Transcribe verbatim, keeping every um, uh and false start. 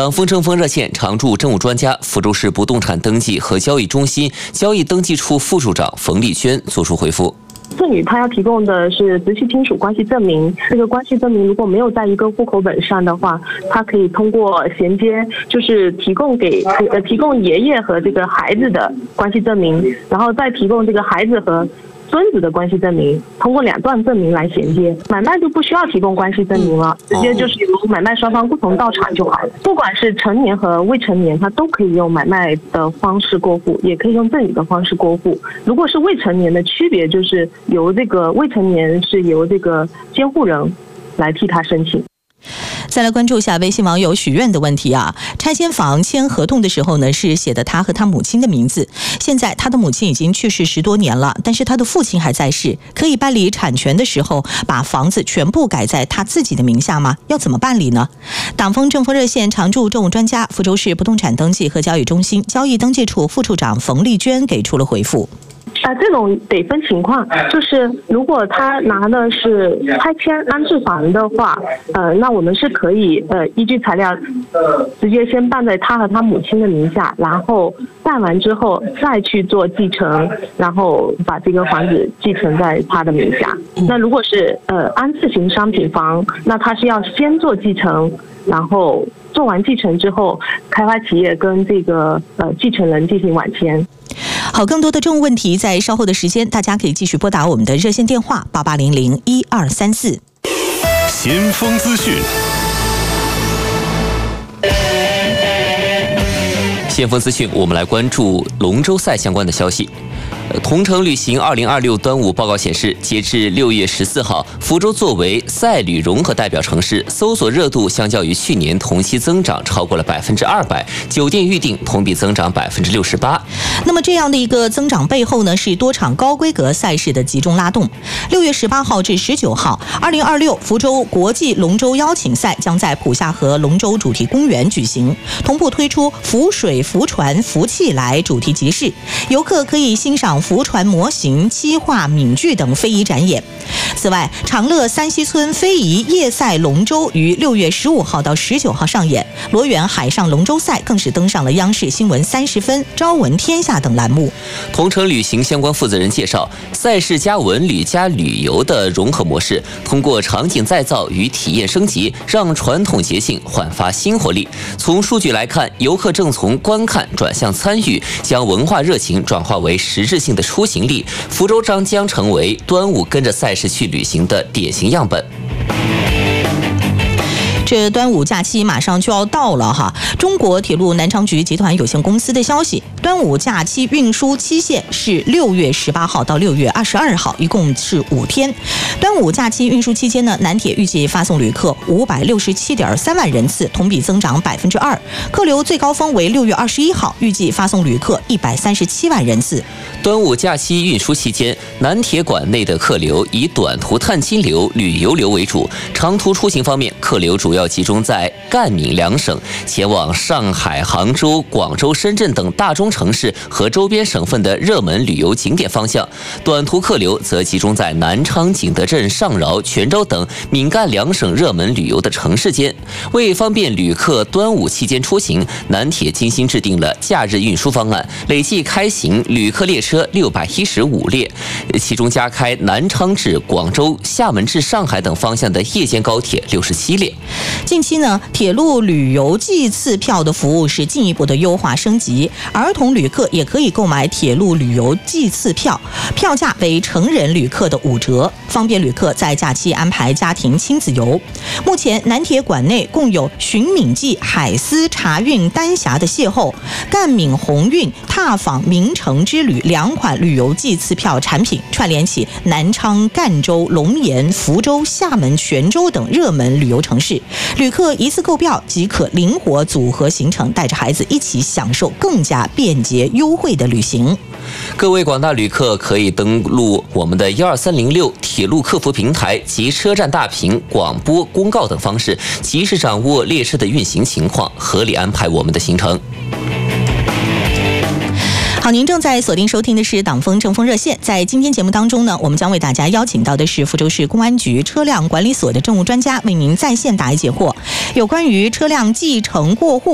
党风政风热线常驻政务专家、福州市不动产登记和交易中心交易登记处副处长冯丽娟作出回复。 赠与他要提供的是直系亲属关系证明，这个关系证明如果没有在一个户口本上的话，他可以通过衔接，就是提供给呃提供爷爷和这个孩子的关系证明，然后再提供这个孩子和孙子的关系证明，通过两段证明来衔接，买卖就不需要提供关系证明了，直接就是由买卖双方共同到场就好了。不管是成年和未成年，他都可以用买卖的方式过户，也可以用赠与的方式过户。如果是未成年的区别，就是由这个未成年是由这个监护人来替他申请。 再来关注一下微信网友许愿的问题啊，拆迁房签合同的时候呢，是写的他和他母亲的名字。现在他的母亲已经去世十多年了，但是他的父亲还在世，可以办理产权的时候把房子全部改在他自己的名下吗？要怎么办理呢？党风政风热线常驻政务专家、福州市不动产登记和交易中心交易登记处副处长冯丽娟给出了回复。 啊，这种得分情况，就是如果他拿的是拆迁安置房的话，呃，那我们是可以呃依据材料，直接先办在他和他母亲的名下，然后办完之后再去做继承，然后把这个房子继承在他的名下。那如果是呃安置型商品房，那他是要先做继承，然后做完继承之后，开发企业跟这个呃继承人进行网签。 好，更多的政务问题在稍后的时间，大家可以继续拨打我们的热线电话八八零零一二三四。 先锋资讯， 先锋资讯，我们来关注龙舟赛相关的消息。同程旅行二零二六端午报告显示，截至六月十四号，福州作为赛旅融合代表城市，搜索热度相较于去年同期增长超过了百分之二百，酒店预订同比增长百分之六十八。 那么这样的一个增长背后呢，是多场高规格赛事的集中拉动。六月十八号至十九号，二零二六福州国际龙舟邀请赛将在浦下河龙舟主题公园举行，同步推出浮水、浮船、浮气来主题集市，游客可以欣赏浮船模型、漆画、闽剧等非遗展演。此外，长乐三溪村非遗夜赛龙舟于六月十五号到十九号上演，罗源海上龙舟赛更是登上了央视新闻三十分、朝闻天下等栏目。 同程旅行相关负责人介绍，赛事加文旅加旅游的融合模式，通过场景再造与体验升级，让传统节庆焕发新活力。从数据来看，游客正从观看转向参与，将文化热情转化为实质性的出行力。福州将将成为端午跟着赛事去旅行的典型样本。 这端午假期马上就要到了哈！中国铁路南昌局集团有限公司的消息，端午假期运输期限是六月十八号到六月二十二号，一共是五天。端午假期运输期间呢，南铁预计发送旅客五百六十七点三万人次，同比增长百分之二。客流最高峰为六月二十一号，预计发送旅客一百三十七万人次。 端午假期运输期间，南铁管内的客流以短途探亲流、旅游流为主，长途出行方面，客流主要要集中在赣闽两省，前往上海、杭州、广州、深圳等大中城市和周边省份的热门旅游景点方向。短途客流则集中在南昌、景德镇、上饶、泉州等闽赣两省热门旅游的城市间。为方便旅客端午期间出行，南铁精心制定了假日运输方案，累计开行旅客列车六百一十五列，其中加开南昌至广州、厦门至上海等方向的夜间高铁六十七列。 近期呢，铁路旅游季次票的服务是进一步的优化升级，儿童旅客也可以购买铁路旅游季次票，票价为成人旅客的五折，方便旅客在假期安排家庭亲子游。目前南铁管内共有寻闽记、海丝、茶运、丹霞的邂逅、赣闽鸿运、踏访名城之旅两款旅游季次票产品，串联起南昌、赣州、龙岩、福州、厦门、泉州等热门旅游城市。旅客一次购票即可灵活组合行程，带着孩子一起享受更加便捷优惠的旅行。 各位广大旅客可以登录我们的一二三零六铁路客服平台及车站大屏、广播、公告等方式，及时掌握列车的运行情况，合理安排我们的行程。 好，您正在锁定收听的是党风正风热线。在今天节目当中呢，我们将为大家邀请到的是福州市公安局车辆管理所的政务专家，为您在线答疑解惑，有关于车辆继承过户